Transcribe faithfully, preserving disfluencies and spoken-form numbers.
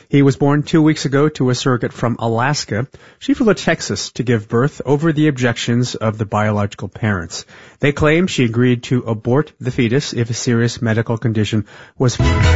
He was born two weeks ago to a surrogate from Alaska. She flew to Texas to give birth over the objections of the biological parents. They claim she agreed to abort the fetus if a serious medical condition was